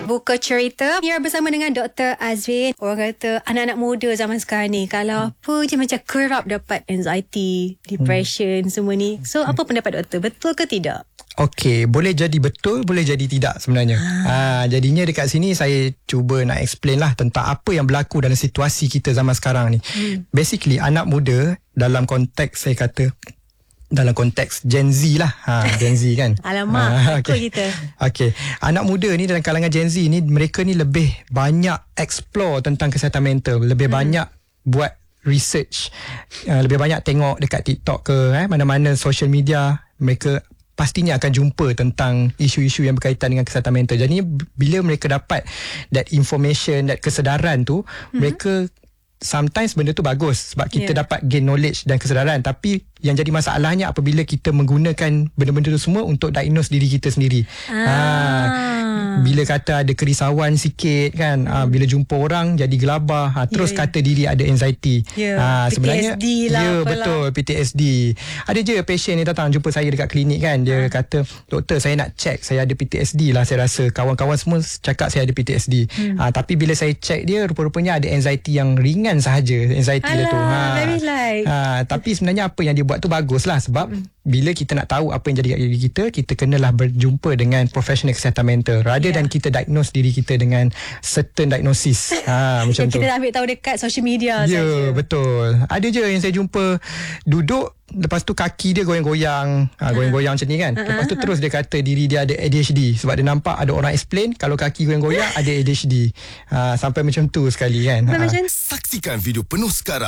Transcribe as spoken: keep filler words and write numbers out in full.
buka cerita. Biar bersama dengan Doktor Azwin. Orang kata anak-anak muda zaman sekarang ni, kalau apa je macam kerap dapat anxiety, depression, hmm. semua ni. So apa pendapat doktor? Betul ke tidak? Okey, boleh jadi betul, boleh jadi tidak sebenarnya. Ha. ha jadinya dekat sini saya cuba nak explain lah tentang apa yang berlaku dalam situasi kita zaman sekarang ni. Hmm. Basically anak muda dalam konteks saya kata dalam konteks Gen Z lah. Ha, Gen Z kan. Alamak, ha, ikut okay. kita. Okey. Anak muda ni dalam kalangan Gen Z ni, mereka ni lebih banyak explore tentang kesihatan mental. Lebih hmm. banyak buat research. Uh, lebih banyak tengok dekat TikTok ke, eh, mana-mana social media. Mereka pastinya akan jumpa tentang isu-isu yang berkaitan dengan kesihatan mental. Jadi bila mereka dapat that information, that kesedaran tu, hmm. mereka sometimes benda tu bagus sebab kita yeah. dapat gain knowledge dan kesedaran, tapi yang jadi masalahnya apabila kita menggunakan benda-benda tu semua untuk diagnose diri kita sendiri. Ah. Ha, bila kata ada kerisauan sikit kan, ha, bila jumpa orang jadi gelabah, ha, terus yeah, kata diri ada anxiety. Yeah. Ha, sebenarnya P T S D lah, ya betul lah. P T S D. Ada je patient ni datang jumpa saya dekat klinik kan, dia ha. kata, doktor saya nak check saya ada P T S D lah, saya rasa kawan-kawan semua cakap saya ada P T S D. Hmm. Ha, tapi bila saya check dia, rupa-rupanya ada anxiety yang ringan sahaja, anxiety Alah, dia tu. Ha. very light. Ha, tapi sebenarnya apa yang dia buat tu bagus lah, sebab mm. bila kita nak tahu apa yang jadi kat diri kita, kita kenalah berjumpa dengan profesional kesihatan mental rather yeah. dan kita diagnose diri kita dengan certain diagnosis. Ha, macam yang tu. Kita dah ambil tahu dekat social media ya, saja. Ya, betul. Ada je yang saya jumpa duduk, lepas tu kaki dia goyang-goyang, ha, goyang-goyang macam ni kan. Lepas tu terus dia kata diri dia ada A D H D sebab dia nampak ada orang explain kalau kaki goyang-goyang ada A D H D. Ha, sampai macam tu sekali kan. Ha. Saksikan video penuh sekarang